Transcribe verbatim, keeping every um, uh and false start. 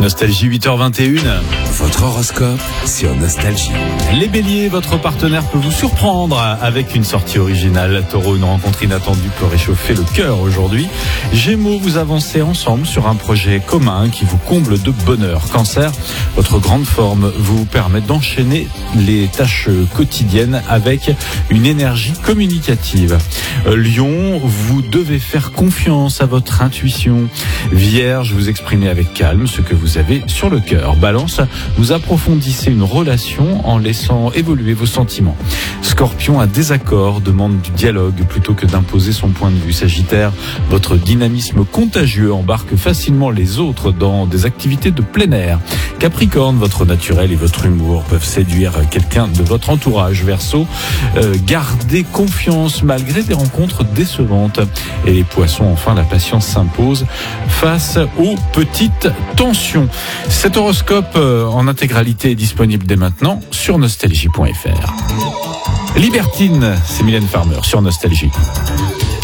Nostalgie, huit heures vingt et une. Votre horoscope sur Nostalgie. Les béliers, votre partenaire peut vous surprendre avec une sortie originale. Taureau, une rencontre inattendue peut réchauffer le cœur aujourd'hui. Gémeaux, vous avancez ensemble sur un projet commun qui vous comble de bonheur. Cancer, votre grande forme vous permet d'enchaîner les tâches quotidiennes avec une énergie communicative. Lion, vous devez faire confiance à votre intuition. Vierge, vous exprimez avec calme ce que vous avez sur le cœur. Balance, vous approfondissez une relation en laissant évoluer vos sentiments. Scorpion, un désaccord demande du dialogue plutôt que d'imposer son point de vue. Sagittaire, votre dynamisme contagieux embarque facilement les autres dans des activités de plein air. Capricorne, votre naturel et votre humour peuvent séduire quelqu'un de votre entourage. Verseau, euh, gardez confiance malgré des rencontres décevantes. Et les poissons, enfin, la patience s'impose face aux petites tensions. Cet horoscope euh, en intégralité est disponible dès maintenant sur nostalgie point f r. Libertine, c'est Mylène Farmer sur Nostalgie.